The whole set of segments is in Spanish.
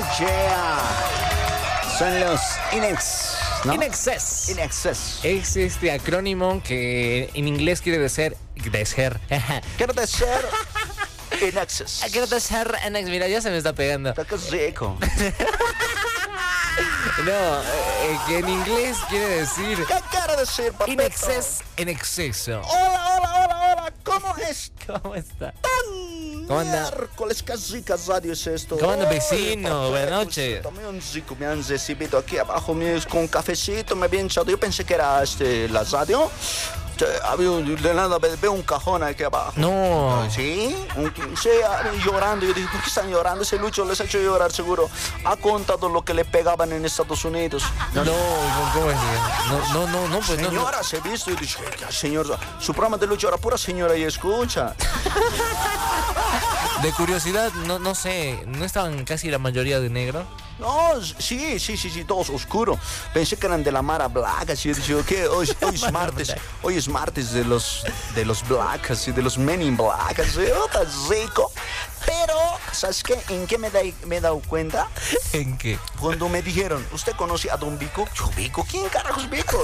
Yeah. Son los INEX, ¿no? INEXES. INEXES. Es este acrónimo que en inglés quiere decir... Quiero decir INEXES. Quiero decir INEX. Mira, ya se me está pegando. Está que rico. No, que en inglés quiere decir... ¿Qué quiere decir, papito? INEXES en exceso. Hola. ¿Cómo es? ¿Cómo está? ¿Cómo anda? Miércoles, qué rica radio es esto. ¿Cómo anda, vecino? Buenas noches. Tomé un rico, me han recibido aquí abajo con un cafecito, me habían echado. Yo pensé que era la radio. De nada, veo un cajón aquí abajo. No. ¿Sí? Sí, llorando. Yo dije, ¿por qué están llorando? Ese Lucho les ha hecho llorar, seguro. Ha contado lo que le pegaban en Estados Unidos. No, ¿cómo es? No, pues no. Señora, se ha visto. Yo dije, señor, su programa de Lucho era pura señora y escucha. De curiosidad, no sé, ¿no estaban casi la mayoría de negro? No, sí, todos oscuro. Pensé que eran de la Mara Black, así. Yo dije, ¿qué? Hoy es martes de los Black, así, de los Men in Black, así. Oh, tan rico. Pero, ¿sabes qué? ¿En qué me he dado cuenta? ¿En qué? Cuando me dijeron, ¿usted conoce a Don Vico? Yo, ¿Vico? ¿Quién carajos Vico?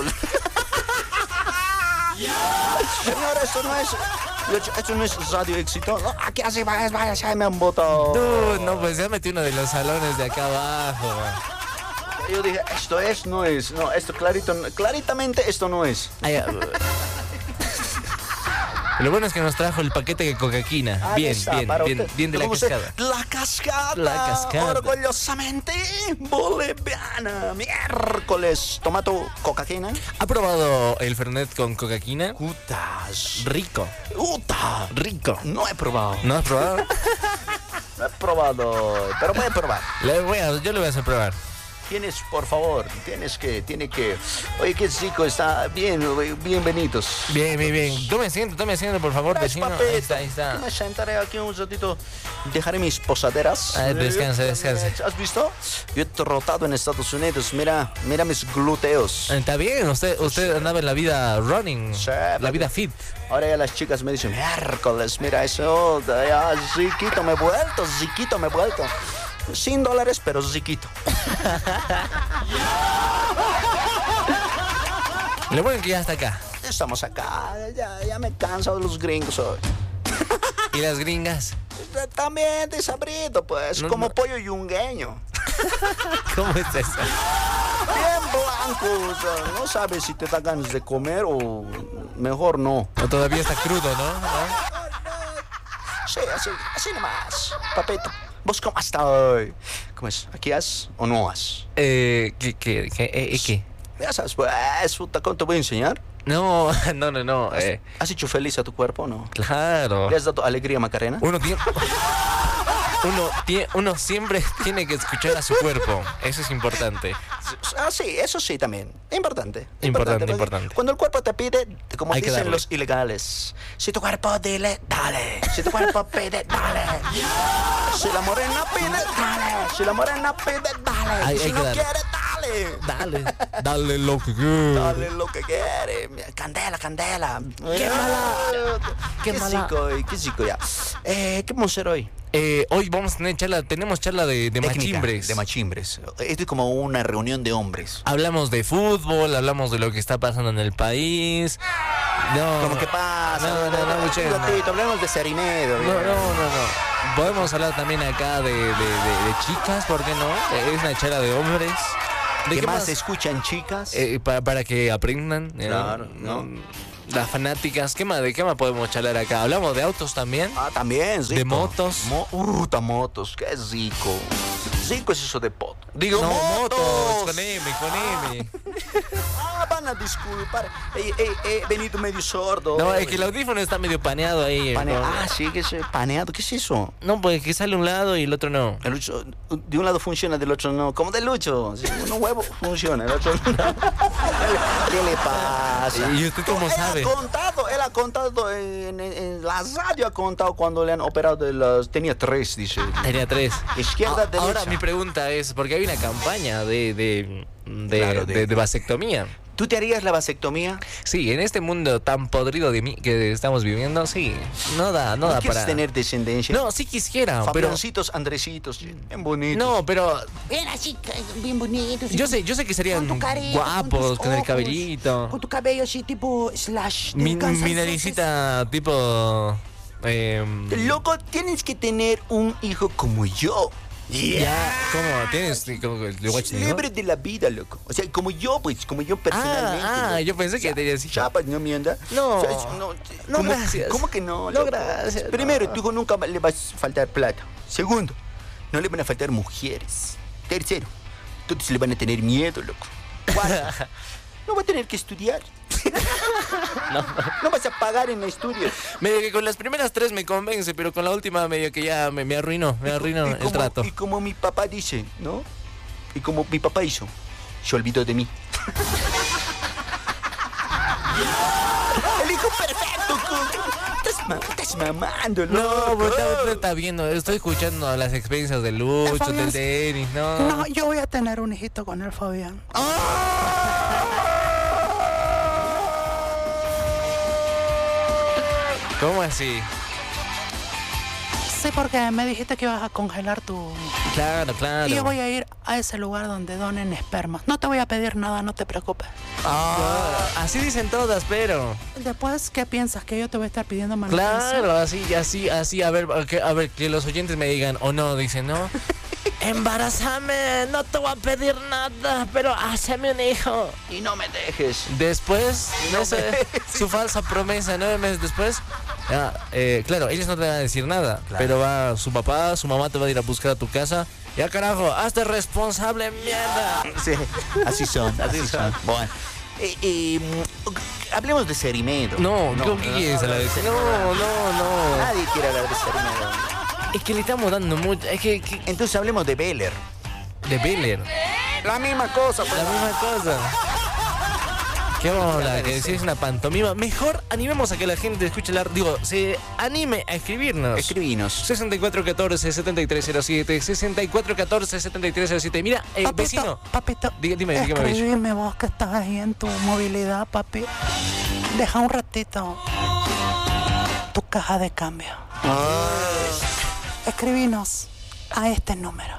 Señor, esto no es radio éxito. No, ¿qué hace? Vaya, ya me han botado. No, pues ya metí uno de los salones de acá abajo. Yo dije, no, esto claritamente esto no es. Lo bueno es que nos trajo el paquete de cocaquina. Bien de la cascada. La cascada. Orgullosamente boliviana. Miércoles. ¿Tomato cocaína? ¿Ha probado el Fernet con cocaína? Putas. Rico. Rico. No he probado. ¿No has probado? No he probado, pero voy a probar. Yo le voy a hacer probar. Tiene que. Oye, qué chico está bien, bienvenidos. Bien. Tome asiento, por favor, vecino. Ahí está. Me sentaré aquí un ratito, dejaré mis posaderas. Descansa. ¿Has visto? Yo he trotado en Estados Unidos, mira mis glúteos. Está bien, usted andaba en la vida running, Sí, la vida fit. Ahora ya las chicas me dicen, miércoles, mira eso, ya, riquito me he vuelto. $100, pero riquito. Lo bueno es que ya está acá. Estamos acá, ya me canso de los gringos hoy. ¿Y las gringas? También desabrido, pues, como pollo yungueño. ¿Cómo es eso? Bien blancos, no sabes si te da ganas de comer o mejor no. O todavía está crudo, ¿no? Sí, así nomás, papito. ¿Vos cómo estás hoy? ¿Cómo es? ¿Aquí has o no has? ¿Qué? Ya sabes, pues, puta, ¿cómo te voy a enseñar? No. ¿Has hecho feliz a tu cuerpo o no? Claro. ¿Le has dado alegría, Macarena? Uno siempre tiene que escuchar a su cuerpo. Eso es importante. Sí, eso sí también. Importante. Cuando el cuerpo te pide, como Hay que dicen darle. los ilegales, si tu cuerpo dile, dale. Si tu cuerpo pide, dale. Si la morena pide, dale. Si la morena pide, dale. Hay Si que no darle. quiere, dale. Dale lo que quiere. Dale lo que quiere. Candela. Qué mala. Qué chico ya. ¿Qué vamos a hacer hoy? Hoy vamos a tener tenemos charla de machimbres. De machimbres. Esto es como una reunión de hombres. Hablamos de fútbol, hablamos de lo que está pasando en el país. No. ¿Cómo que pasa? No, muchachos. Hablemos de Sarinedo. No. Podemos hablar también acá de chicas, ¿por qué no? Es una charla de hombres. ¿De qué más escuchan chicas? Para que aprendan. Claro, ¿no? Las fanáticas. ¿De qué más podemos charlar acá? ¿Hablamos de autos también? También, rico. ¿De motos? Motos, qué rico. Rico es eso de pot. Digo, no, motos. Con M. Van a disculpar. He venido medio sordo. No, es que el audífono está medio paneado ahí. Sí, que es paneado. ¿Qué es eso? No, pues que sale un lado y el otro no. El Lucho, de un lado funciona, del otro no. ¿Cómo de Lucho? Un huevo funciona, el otro no. ¿Qué le pasa? ¿Y usted cómo sabe? Él ha contado en la radio, ha contado cuando le han operado de las... Tenía 3, dice. Tenía 3. Izquierda, derecha. Ahora mi pregunta es, porque hay una campaña de Claro, vasectomía. ¿Tú te harías la vasectomía? Sí, en este mundo tan podrido de mí que estamos viviendo, sí, no da ¿No quieres para... tener descendencia? No, sí quisiera, pero... Fabiancitos, Andresitos, bien bonitos. No, pero Bien así, bien bonitos. yo sé que serían con tu carita, guapos, tus con el ojos, cabellito. Con tu cabello así tipo Slash. de Mi Guns N' naricita tipo... Loco, tienes que tener un hijo como yo. Ya, ¿cómo? ¿Tienes como el watch de Libre de la vida, loco. O sea, como yo, pues, como yo personalmente. loco. yo pensé que tenías hija. Chapas, no me anda. No, O sea, no, ¿cómo, gracias. ¿Cómo que no? No, loco? gracias, Primero, no. tu hijo nunca le va a faltar plata. Segundo, no le van a faltar mujeres. Tercero, todos le van a tener miedo, loco. Cuarto, no va a tener que estudiar. No vas a pagar en estudios. Medio que con las primeras 3 me convence, pero con la última medio que ya me arruinó el trato. Y como mi papá dice, ¿no? Y como mi papá hizo, se olvidó de mí. El hijo perfecto, estás mamando, No, loco. pero está viendo, estoy escuchando las experiencias de Lucho, Fabián, del Denis, no. No, yo voy a tener un hijito con el Fabián. ¿Cómo así? Sí, porque me dijiste que ibas a congelar tu... Claro, claro. Y yo voy a ir a ese lugar donde donen espermas. No te voy a pedir nada, no te preocupes. Así dicen todas, pero... Después, ¿qué piensas? ¿Que yo te voy a estar pidiendo manutención? Claro, así, a ver, que los oyentes me digan, o no, dicen, ¿no? Embarázame, no te voy a pedir nada, pero hazme un hijo. Y no me dejes. Después, su falsa promesa, 9 meses después, claro, ellos no te van a decir nada, pero va su papá, su mamá te va a ir a buscar a tu casa. Ya carajo, hazte responsable, mierda. Sí, así son, así son. Bueno, hablemos de Cerimedo. No, ¿qué quieres a la vez? No. Nadie quiere hablar de Cerimedo. Es que le estamos dando mucho, es que Entonces hablemos de Beller. de Beller, La misma cosa, pues. la misma cosa. ¿Qué vamos a hablar? Que si es una pantomima. Mejor animemos a que la gente escuche se anime a escribirnos. Escribinos. 6414-7307, 6414-7307. Mira, vecino. Papito, Dime, bicho. escríbeme vos que estás ahí en tu movilidad, papi. Deja un ratito tu caja de cambio. Escribinos a este número.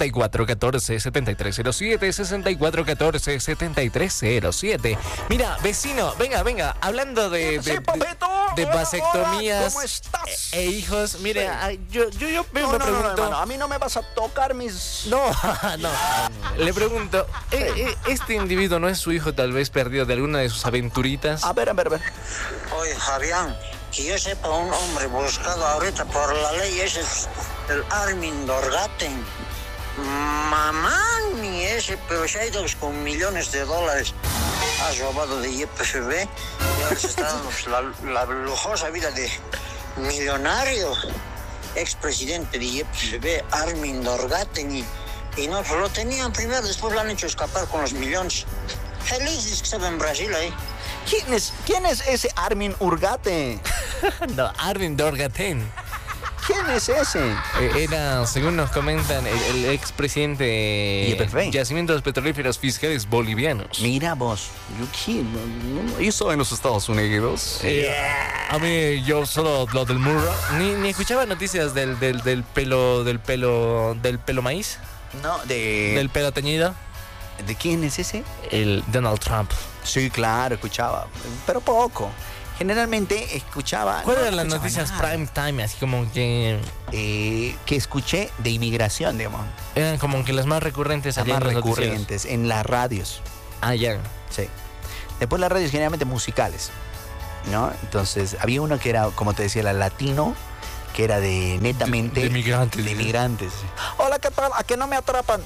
6414-7307, 6414-7307. Mira, vecino, venga, hablando de vasectomías ¿Cómo estás? e hijos, mire, yo me pregunto... hermano, a mí no me vas a tocar mis... No. Le pregunto, ¿este individuo no es su hijo tal vez perdido de alguna de sus aventuritas? A ver. Oye, Fabián, que yo sepa, un hombre buscado ahorita por la ley ese es el Armin Dorgaten. Mamá, ni ese, pero se ha ido con millones de dólares. Ha robado de YPFB y ahora se está dando la lujosa vida de millonario. Expresidente de YPFB, Armin Dorgaten, y no lo tenían primero, después lo han hecho escapar con los millones. Felices que estaba en Brasil ahí. ¿Quién es ese Armin Urgate? No, Armin Dorgaten. ¿Quién es ese? Era, según nos comentan, el expresidente de YPF. Yacimientos Petrolíferos Fiscales Bolivianos. Mira vos, yo soy en los Estados Unidos. A mí, yo solo lo del muro. Ni escuchaba noticias del pelo maíz, No, del pelo teñido. ¿De quién es ese? El Donald Trump. Sí, claro, escuchaba, pero poco. Generalmente escuchaba... ¿Cuáles no eran las escuchaba noticias nada. prime time? Así como que Que escuché de inmigración, digamos. eran como que las más recurrentes Las allá más en los noticieros. recurrentes, en las radios. Ah, ya. Sí. Después las radios generalmente musicales, ¿no? Entonces, había uno que era, como te decía, la latino, que era de netamente... De migrantes. De migrantes. Hola, ¿qué tal? ¿A qué no me atrapan?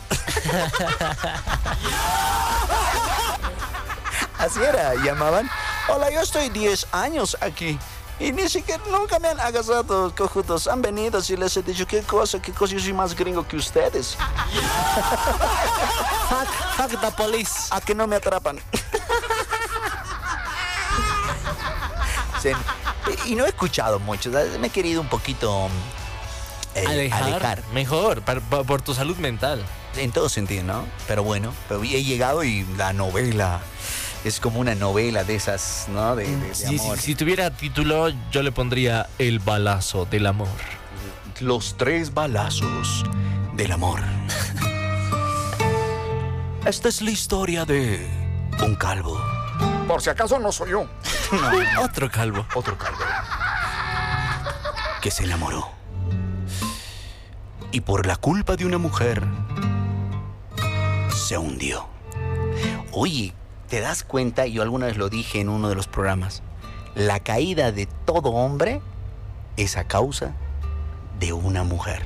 Así era, llamaban. Hola, yo estoy 10 años aquí. Y ni siquiera nunca me han agarrado, cojudos. Han venido y les he dicho, ¿qué cosa? Yo soy más gringo que ustedes. Fuck the police. ¿A que no me atrapan? Sí. Y no he escuchado mucho. Me he querido un poquito alejar. Mejor, por tu salud mental. En todo sentido, ¿no? Pero bueno, he llegado y la novela Es como una novela de esas, ¿no? De amor. Si tuviera título, yo le pondría El balazo del amor. Los 3 balazos del amor. Esta es la historia de un calvo. Por si acaso no soy yo. No, otro calvo. Otro calvo. Que se enamoró. Y por la culpa de una mujer, se hundió. Oye, ¿te das cuenta? Yo alguna vez lo dije en uno de los programas. La caída de todo hombre es a causa de una mujer.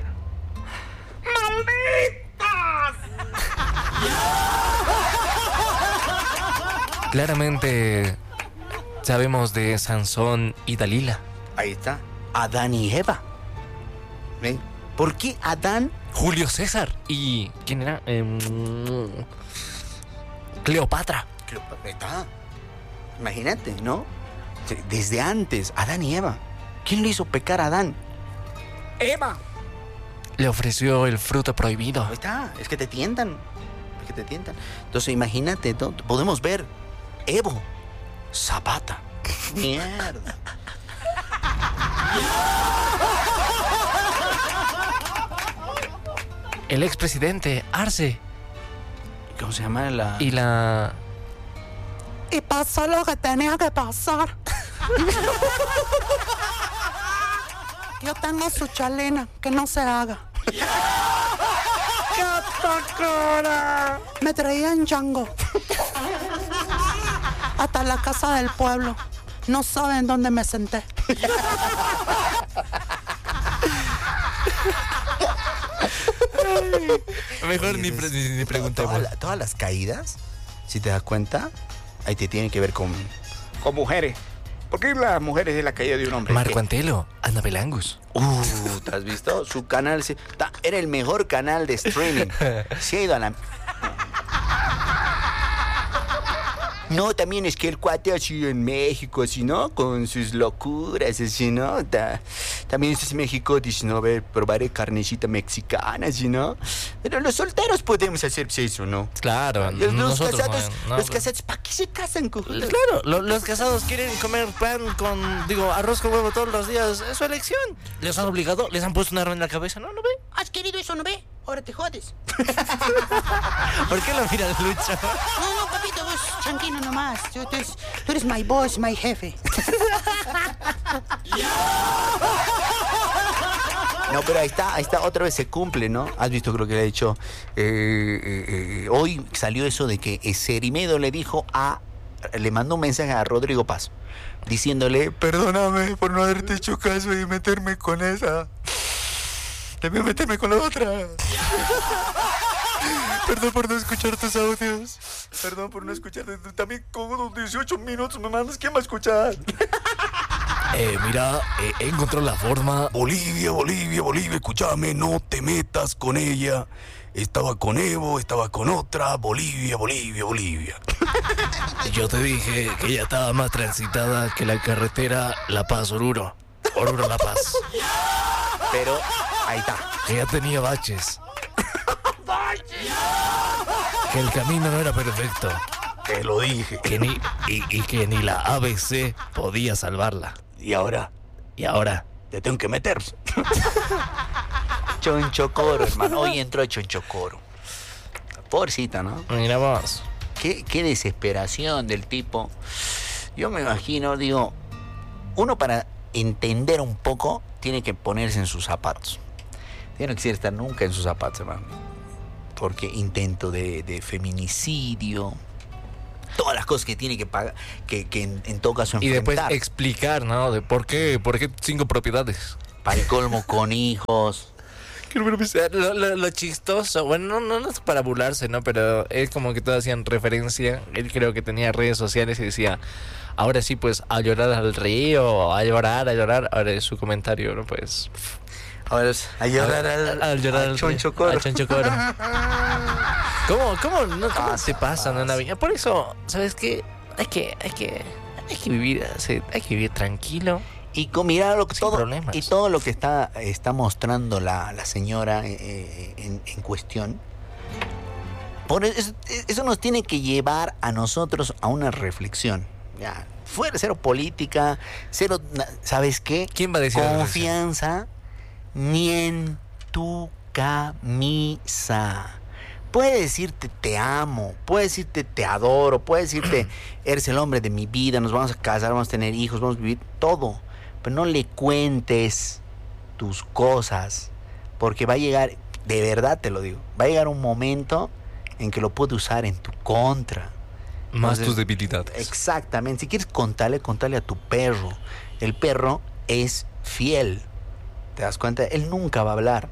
Claramente sabemos de Sansón y Dalila. Ahí está. Adán y Eva. ¿Ven? ¿Por qué Adán? Julio César. ¿Y quién era? Cleopatra. Ahí está. Imagínate, ¿no? Desde antes, Adán y Eva. ¿Quién le hizo pecar a Adán? Eva. Le ofreció el fruto prohibido. Ahí está. Es que te tientan. Es que te tientan. Entonces, imagínate, ¿no? Podemos ver Evo Zapata. Mierda. El expresidente Arce. ¿Cómo se llama la...? Y pasó lo que tenía que pasar. Yo tengo su chalena, que no se haga. Me traían chango. Hasta la casa del pueblo. No saben dónde me senté. Mejor ni preguntemos. Todas las caídas, si te das cuenta, ahí te tienen que ver con mujeres. ¿Por qué las mujeres es la caída de un hombre? Marco Antelo, Anabel Angus. ¿Te has visto? Su canal era el mejor canal de streaming. Se ha ido a la... No, también es que el cuate así en México, así, ¿no? Con sus locuras, así, ¿no? También es México, dice, no, a ver, probaré carnecita mexicana, así, ¿no? Pero los solteros podemos hacer eso, ¿no? Claro, los casados, ¿para qué se casan, cojones? Claro, los casados quieren comer pan con, arroz con huevo todos los días. Es su elección. Les han obligado, les han puesto un arma en la cabeza, ¿no? ¿No ve? ¿Has querido eso, no ve? Ahora te jodes. ¿Por qué lo miras, Lucho? No, papito, vos tranquilo nomás. Tú eres my boss, my jefe. No, pero ahí está, otra vez se cumple, ¿no? Has visto, creo que le ha dicho, hoy salió eso de que Cerimedo le mandó un mensaje a Rodrigo Paz, diciéndole, perdóname por no haberte hecho caso y meterme con esa. Debí meterme con la otra. Perdón por no escuchar tus audios. Perdón por no escucharte. También con unos 18 minutos me mandas. ¿Quién va a escuchar? Mira, encontró la forma. Bolivia, escúchame, no te metas con ella. Estaba con Evo, estaba con otra. Bolivia. Yo te dije que ella estaba más transitada que la carretera La Paz-Oruro. Oruro-La Paz. Pero ahí está. Que ya tenía baches. Que el camino no era perfecto. Te lo dije. Que ni la ABC podía salvarla. Y ahora te tengo que meter. Chonchocoro, hermano. Hoy entró Chonchocoro. Pobrecita, ¿no? Mira vos. Qué desesperación del tipo. Yo me imagino, uno para entender un poco tiene que ponerse en sus zapatos. Yo no quisiera estar nunca en sus zapatos, hermano. Porque intento de feminicidio, todas las cosas que tiene que pagar, que en todo caso enfrentar. Y después explicar, ¿no? De por qué 5 propiedades. Para el colmo, con hijos. Lo chistoso, bueno, no es para burlarse, ¿no? Pero es como que todos hacían referencia. Él creo que tenía redes sociales y decía, ahora sí, pues, a llorar al río, a llorar. Ahora es su comentario, ¿no? Pues... Ahora es a llorar al Chonchocoro. ¿Cómo no se pasa en la vida? Por eso, ¿sabes qué? Hay que vivir, hay que vivir tranquilo. Y mirar problemas. Y todo lo que está mostrando la señora en cuestión Eso nos tiene que llevar a nosotros a una reflexión. Ya, fuera cero política, cero, ¿sabes qué? ¿Quién va a decir confianza ni en tu camisa? Puede decirte te amo, puede decirte te adoro, puede decirte eres el hombre de mi vida, nos vamos a casar, vamos a tener hijos, vamos a vivir todo. Pero no le cuentes tus cosas, porque va a llegar, de verdad te lo digo, va a llegar un momento en que lo puede usar en tu contra. Más Entonces, tus debilidades. Exactamente. Si quieres contarle a tu perro. El perro es fiel. ¿Te das cuenta? Él nunca va a hablar.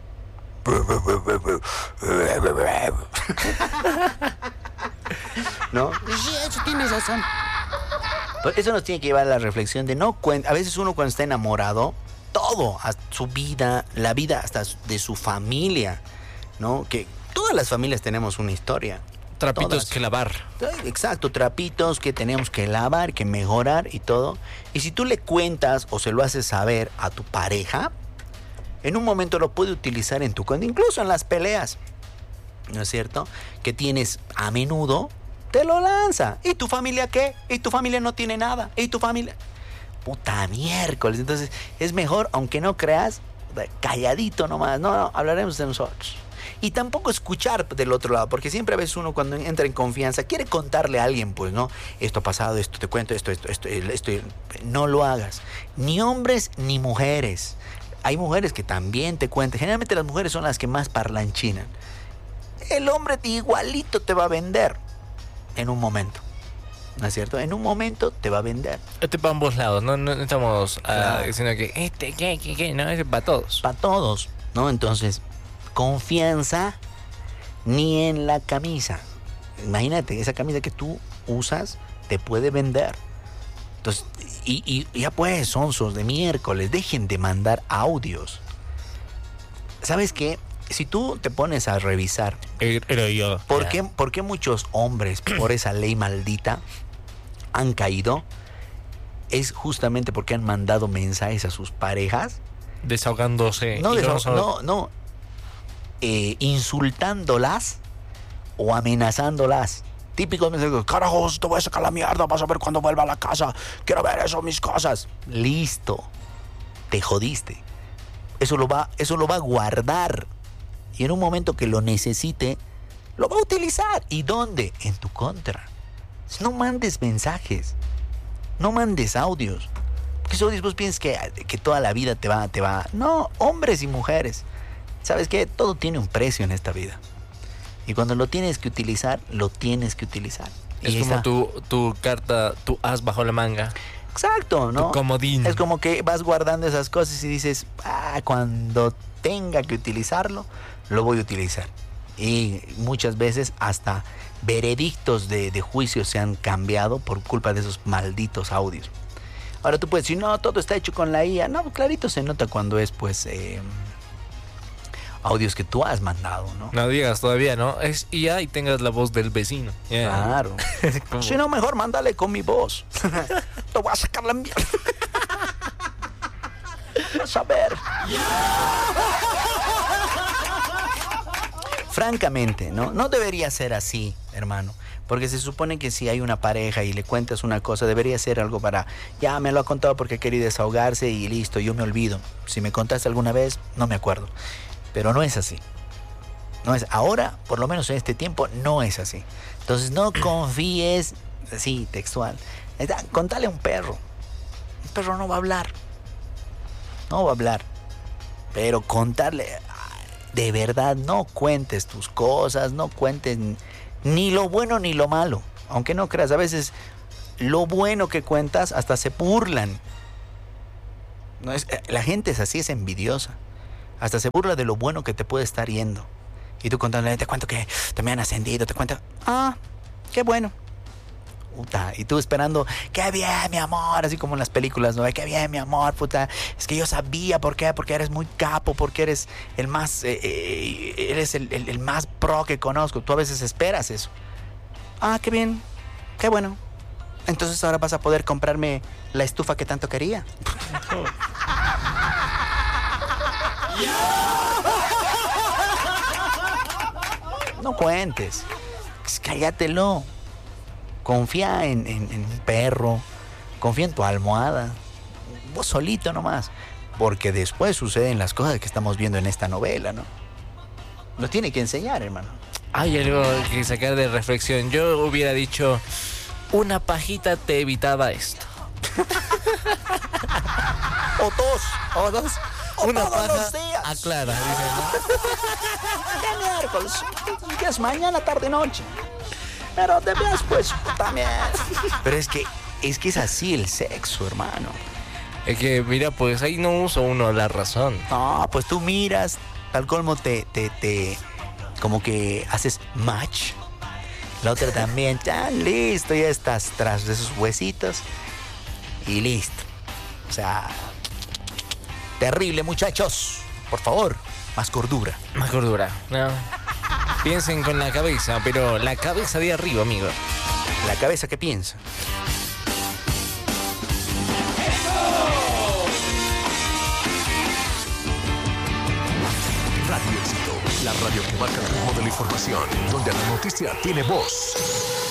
¿No? Sí, eso tienes razón. Pues eso nos tiene que llevar a la reflexión de no cuenta. A veces uno cuando está enamorado, todo, hasta su vida, la vida hasta de su familia, ¿no? Que todas las familias tenemos una historia. Trapitos Todas. que lavar. Exacto, trapitos que tenemos que lavar, que mejorar y todo. Y si tú le cuentas o se lo haces saber a tu pareja, en un momento lo puede utilizar en tu contra, incluso en las peleas, ¿no es cierto? Que tienes a menudo, te lo lanza. ¿Y tu familia qué? ¿Y tu familia no tiene nada? ¿Y tu familia? Puta miércoles. Entonces es mejor, aunque no creas, calladito nomás. No, hablaremos de nosotros. Y tampoco escuchar del otro lado, porque siempre a veces uno cuando entra en confianza quiere contarle a alguien, pues, ¿no? Esto ha pasado, esto te cuento, esto. No lo hagas. Ni hombres ni mujeres. Hay mujeres que también te cuentan. Generalmente las mujeres son las que más parlanchinan. El hombre igualito te va a vender en un momento. ¿No es cierto? En un momento te va a vender. Este para ambos lados, no estamos Claro. diciendo que ¿qué? No, es para todos. Para todos, ¿no? Entonces, confianza ni en la camisa. Imagínate, esa camisa que tú usas te puede vender. Entonces, y ya pues, sonsos de miércoles, dejen de mandar audios. ¿Sabes qué? Si tú te pones a revisar Era yo. ¿por qué muchos hombres por esa ley maldita han caído? Es justamente porque han mandado mensajes a sus parejas. Desahogándose. Insultándolas o amenazándolas. Típicos mensajes: carajos, te voy a sacar la mierda, vas a ver cuando vuelva a la casa, quiero ver eso, mis cosas. Listo, te jodiste. Eso lo va a guardar. Y en un momento que lo necesite, lo va a utilizar. ¿Y dónde? En tu contra. No mandes mensajes. No mandes audios. Porque esos audios vos piensas que toda la vida te va. No, hombres y mujeres. ¿Sabes qué? Todo tiene un precio en esta vida. Y cuando lo tienes que utilizar, lo tienes que utilizar. Es y como tu carta, tu as bajo la manga. Exacto, ¿no? Tu comodín. Es como que vas guardando esas cosas y dices, cuando tenga que utilizarlo, lo voy a utilizar. Y muchas veces hasta veredictos de juicio se han cambiado por culpa de esos malditos audios. Ahora tú puedes decir, no, todo está hecho con la IA. No, clarito se nota cuando es, pues, audios que tú has mandado, ¿no? No digas todavía, ¿no? Es IA y tengas la voz del vecino. Yeah. Claro. Si no, mejor mándale con mi voz. Te voy a sacar la mierda. Vas a ver. Francamente, ¿no? No debería ser así, hermano. Porque se supone que si hay una pareja y le cuentas una cosa, debería ser algo para, ya me lo ha contado porque quería desahogarse y listo, yo me olvido. Si me contaste alguna vez, no me acuerdo. Pero no es así. No es, ahora, por lo menos en este tiempo, no es así. Entonces no confíes, así, textual. Contale a un perro. Un perro no va a hablar. No va a hablar. Pero contarle, de verdad, no cuentes tus cosas, no cuentes ni lo bueno ni lo malo. Aunque no creas, a veces lo bueno que cuentas hasta se burlan. No es, la gente es así, es envidiosa. Hasta se burla de lo bueno que te puede estar yendo. Y tú contándole, te cuento que te me han ascendido, te cuento, qué bueno. Puta, y tú esperando, qué bien, mi amor, así como en las películas, ¿no? Qué bien, mi amor, puta. Es que yo sabía, ¿por qué? Porque eres muy capo, porque eres el más, eres el más pro que conozco. Tú a veces esperas eso. Qué bien, qué bueno. Entonces ahora vas a poder comprarme la estufa que tanto quería. No cuentes. Cállatelo. Confía en un perro. Confía en tu almohada. Vos solito nomás. Porque después suceden las cosas que estamos viendo en esta novela, ¿no? Nos tiene que enseñar, hermano. Hay algo que sacar de reflexión. Yo hubiera dicho, una pajita te evitaba esto. O dos. O una todos paja los días. aclara. De miércoles. Que es mañana, tarde, noche. Pero te veas, pues, también. Pero es que es así el sexo, hermano. Es que, mira, pues ahí no usa uno la razón. No, pues tú miras, tal colmo te como que haces match. La otra también, ya listo, ya estás tras de esos huesitos y listo. O sea, terrible, muchachos. Por favor, más cordura. Más cordura, ¿no? Piensen con la cabeza, pero la cabeza de arriba, amigo. La cabeza que piensa. Radio Éxito, la radio que marca el ritmo de la información, donde la noticia tiene voz.